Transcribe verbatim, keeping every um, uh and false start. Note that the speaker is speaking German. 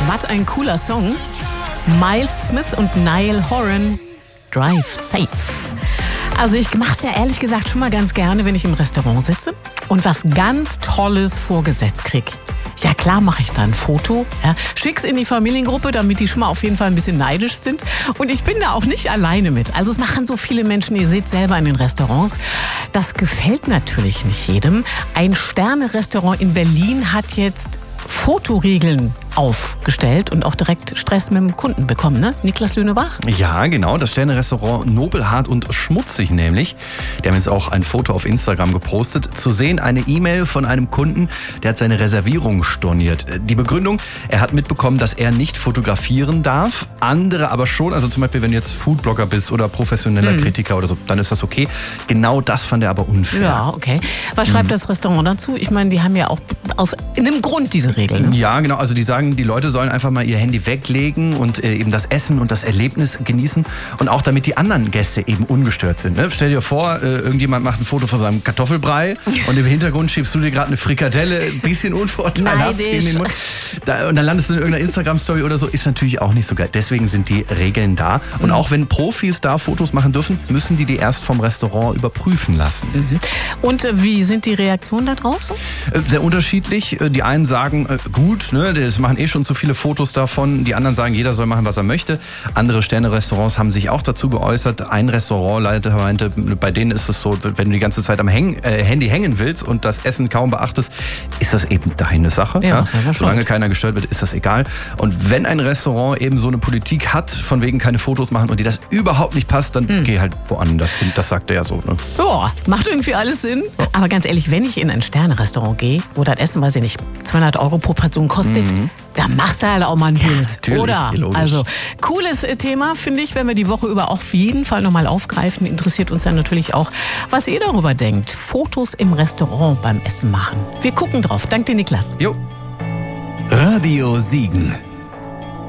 was ein cooler Song. Miles Smith und Niall Horan, Drive Safe. Also ich mache es ja ehrlich gesagt schon mal ganz gerne, wenn ich im Restaurant sitze und was ganz Tolles vorgesetzt kriege. Ja klar mache ich da ein Foto, ja, schick's in die Familiengruppe, damit die schon mal auf jeden Fall ein bisschen neidisch sind. Und ich bin da auch nicht alleine mit. Also es machen so viele Menschen, ihr seht selber in den Restaurants. Das gefällt natürlich nicht jedem. Ein Sterne-Restaurant in Berlin hat jetzt Fotoregeln aufgestellt und auch direkt Stress mit dem Kunden bekommen, ne? Niklas Lünebach? Ja, genau. Das Sterne-Restaurant Nobelhart und Schmutzig nämlich. Die haben jetzt auch ein Foto auf Instagram gepostet. Zu sehen eine E-Mail von einem Kunden, der hat seine Reservierung storniert. Die Begründung, er hat mitbekommen, dass er nicht fotografieren darf, andere aber schon. Also zum Beispiel, wenn du jetzt Foodblogger bist oder professioneller hm. Kritiker oder so, dann ist das okay. Genau das fand er aber unfair. Ja, okay. Was schreibt hm. das Restaurant dazu? Ich meine, die haben ja auch aus einem Grund diese Regeln. Ne? Ja, genau. Also die sagen, die Leute sollen einfach mal ihr Handy weglegen und äh, eben das Essen und das Erlebnis genießen und auch damit die anderen Gäste eben ungestört sind. Ne? Stell dir vor, äh, irgendjemand macht ein Foto von seinem Kartoffelbrei und im Hintergrund schiebst du dir gerade eine Frikadelle, ein bisschen unvorteilhaft in den Mund. Da, und dann landest du in irgendeiner Instagram-Story oder so, ist natürlich auch nicht so geil. Deswegen sind die Regeln da. Und mhm. auch wenn Profis da Fotos machen dürfen, müssen die die erst vom Restaurant überprüfen lassen. Mhm. Und äh, wie sind die Reaktionen da drauf so? Äh, sehr unterschiedlich. Die einen sagen, äh, gut, ne, das machen eh schon zu viele Fotos davon. Die anderen sagen, jeder soll machen, was er möchte. Andere Sterne-Restaurants haben sich auch dazu geäußert. Ein Restaurantleiter meinte, bei denen ist es so, wenn du die ganze Zeit am Häng, äh, Handy hängen willst und das Essen kaum beachtest, ist das eben deine Sache. Ja, ja? Solange keiner gestört wird, ist das egal. Und wenn ein Restaurant eben so eine Politik hat, von wegen keine Fotos machen und dir das überhaupt nicht passt, dann hm. geh halt woanders hin. Das sagt er ja so. Ne? Ja, macht irgendwie alles Sinn. Ja. Aber ganz ehrlich, wenn ich in ein Sterne-Restaurant gehe, wo das Essen, weiß ich nicht, zweihundert Euro pro Portion kostet, mhm. da machst du halt auch mal ein Bild, ja, oder? Logisch. Also, cooles Thema, finde ich, wenn wir die Woche über auf jeden Fall nochmal aufgreifen. Interessiert uns dann natürlich auch, was ihr darüber denkt. Fotos im Restaurant beim Essen machen. Wir gucken drauf. Dank dir, Niklas. Jo. Radio Siegen.